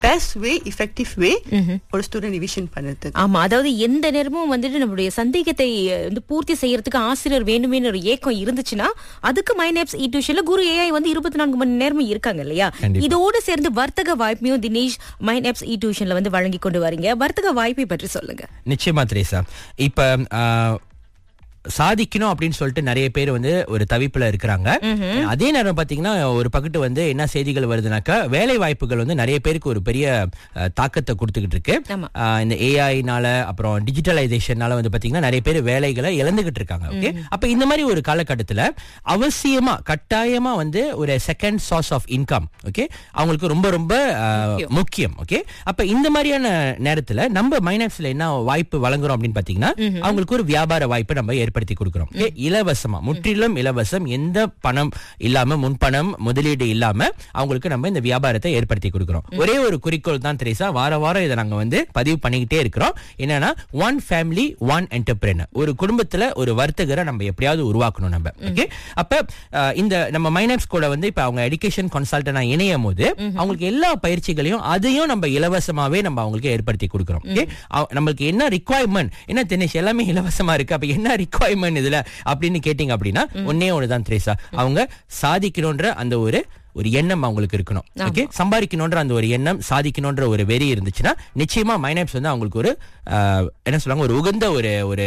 Best way, effective way ஒரு student revision பண்ணுறது. ஆமா, அதாவது எந்த நேரமும் வந்துட்டு நம்மளுடைய சந்தேகத்தை வந்து பூர்த்தி செய்யறதுக்கு ஆசிரியர் வேணுமே ஒரு ஏக்கம் இருந்துச்சுன்னா அதுக்கு மைனாப்ஸ் இ-டியூஷன்ல குரு ஏஐ வந்து 24 மணி நேரமும் இருக்காங்க இல்லையா? இதோடு சேர்ந்து வர்த்தக வாய்ப்பையும் தினேஷ் மைனாப்ஸ் இ-டியூஷன்ல வந்து வழங்கி கொண்டு வரீங்க. வர்த்தக வாய்ப்பை பற்றி சொல்லுங்க. நிச்சயமா திரேசா, இப்ப சாதிக்கணும் அப்படின்னு சொல்லிட்டு நிறைய பேர் வந்து ஒரு தவிப்புல இருக்கிறாங்க. அதே நேரம் பாத்தீங்கன்னா ஒரு பக்கத்து வந்து என்ன செய்திகள் வருதுனாக்கா, வேலை வாய்ப்புகள் வந்து நிறைய பேருக்கு ஒரு பெரிய தாக்கத்தை கொடுத்துக்கிட்டு இருக்கு. இந்த ஏஐனால அப்புறம் டிஜிட்டலைசேஷனால வந்து பாத்தீங்கன்னா நிறைய பேர் வேலைகளை இழந்துகிட்டு இருக்காங்க. ஓகே, அப்ப இந்த மாதிரி ஒரு காலகட்டத்துல அவசியமா கட்டாயமா வந்து ஒரு second source of income okay அவங்களுக்கு ரொம்ப ரொம்ப முக்கியம். ஓகே, அப்ப இந்த மாதிரியான நேரத்துல நம்ம மைனாப்ஸ்ல என்ன வாய்ப்பு வழங்குறோம் அப்படின்னு பாத்தீங்கன்னா அவங்களுக்கு ஒரு வியாபார வாய்ப்பு நம்ம ஏற்படுத்தி கொடுக்கிறோம். இலவசமா, முற்றிலும் இலவசம், எந்த பணம் இல்லாம, முன்பணம் முதலீடு இல்லாம அவங்களுக்கு நம்ம இந்த வியாபாரத்தை ஏற்படுத்தி கொடுக்கிறோம். ஒரே ஒரு குறிக்கோள் தான் திரேசா, வார வாரம் இதை நாங்க வந்து பதிவு பண்ணிக்கிட்டே இருக்கிறோம். என்னன்னா ஒன் ஃபேமிலி ஒன் என்டர்பிரனர், ஒரு குடும்பத்துல ஒரு வர்த்தகரை நம்ம எப்படியாவது உருவாக்கணும் நம்ம. ஓகே, அப்ப இந்த நம்ம மைனாப்ஸ் கூட வந்து இப்ப அவங்க எஜுகேஷன் கன்சல்டன்டா இணையும் போது அவங்களுக்கு எல்லா பயிற்சிகளையும் அதையும் நம்ம இலவசமாவே நம்ம அவங்களுக்கு ஏற்படுத்தி கொடுக்கிறோம். ஓகே, நம்மளுக்கு என்ன ரிக்வயர்மெண்ட், என்ன தினேஷ் எல்லாமே இலவசமா இருக்கு, அப்ப என்ன ரிக்வயர்மெண்ட் இதுல அப்படின்னு கேட்டீங்க அப்படின்னா ஒன்னே ஒண்ணுதான் திரேசா, அவங்க சாதிக்கணும்ன்ற அந்த ஒரு எண்ணம் அவங்களுக்கு இருக்கணும். ஓகே, சம்பாதிக்கணும்ன்ற அந்த ஒரு எண்ணம், சாதிக்கணும்ன்ற ஒரு வெறி இருந்துச்சுன்னா நிச்சயமா மைனாப்ஸ் வந்து அவங்களுக்கு ஒரு என்ன சொல்லுவாங்க, ஒரு உகந்த ஒரு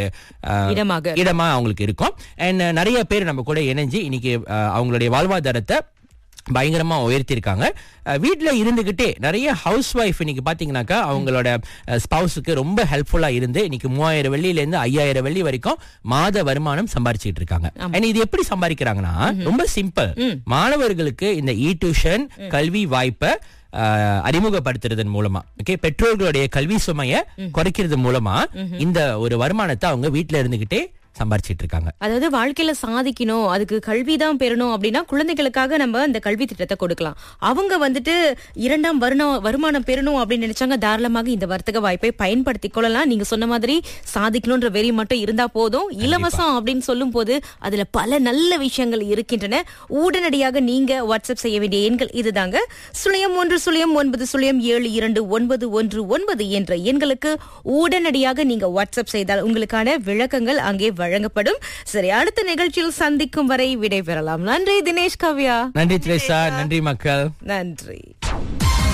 இடமா அவங்களுக்கு இருக்கும். அண்ட் நிறைய பேர் நம்ம கூட இணைஞ்சு இன்னைக்கு அவங்களுடைய வாழ்வாதாரத்தை பயங்கரமா உயர்த்திருக்காங்க. வீட்டுல இருந்துகிட்டே நிறைய ஹவுஸ் ஒய்ஃப் இன்னைக்கு பாத்தீங்கன்னாக்கா அவங்களோட ஸ்பவுஸுக்கு ரொம்ப ஹெல்ப்ஃபுல்லா இருந்து இன்னைக்கு 3000 வெள்ளியில இருந்து 5000 வெள்ளி வரைக்கும் மாத வருமானம் சம்பாரிச்சுட்டு இருக்காங்க. இது எப்படி சம்பாதிக்கிறாங்கன்னா ரொம்ப சிம்பிள். மாணவர்களுக்கு இந்த இ-டியூஷன் கல்வி வாய்ப்பை அறிமுகப்படுத்துறதன் மூலமா, ஓகே, பெற்றோர்களுடைய கல்வி சுமையை குறைக்கிறது மூலமா இந்த ஒரு வருமானத்தை அவங்க வீட்டுல இருந்துகிட்டே சம்பாரிச்சிட்டு இருக்காங்க. அதாவது வாழ்க்கையில சாதிக்கணும், அதுக்கு கல்விதான் பெறணும் அப்படின்னா குழந்தைகளுக்காக நம்ம அந்த கல்வி திட்டத்தை கொடுக்கலாம். அவங்க வந்துட்டு இரண்டாம் வருமானம் பெறணும் அப்படின்னு நினைச்சாங்க, தாராளமாக இந்த வர்த்தக வாய்ப்பை பயன்படுத்திக் கொள்ளலாம். நீங்க சொன்ன மாதிரி சாதிக்கணும்ன்ற வெறி மட்டும் இருந்தா போதும். இலவசம் அப்படின்னு சொல்லும் போது அதுல பல நல்ல விஷயங்கள் இருக்கின்றன. உடனடியாக நீங்க வாட்ஸ்அப் செய்ய வேண்டிய எண்கள் இதுதாங்க, 0119072919 என்ற எண்களுக்கு உடனடியாக நீங்க வாட்ஸ்அப் செய்தால் உங்களுக்கான விளக்கங்கள் அங்கே வழங்கப்படும். சரி, அடுத்த நிகழ்ச்சியில் சந்திக்கும் வரை விடைபெறலாம். நன்றி தினேஷ், காவ்யா. நன்றி திரேசா, நன்றி மக்கள், நன்றி.